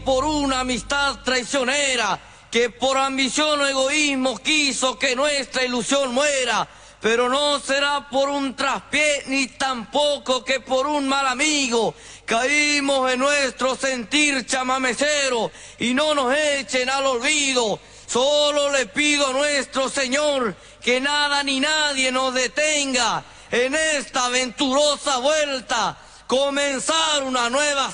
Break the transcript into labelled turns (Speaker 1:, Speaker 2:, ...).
Speaker 1: por una amistad traicionera, que por ambición o egoísmo quiso que nuestra ilusión muera. Pero no será por un traspié ni tampoco que por un mal amigo. Caímos en nuestro sentir chamamecero y no nos echen al olvido. Solo le pido a nuestro Señor que nada ni nadie nos detenga en esta aventurosa vuelta, comenzar una nueva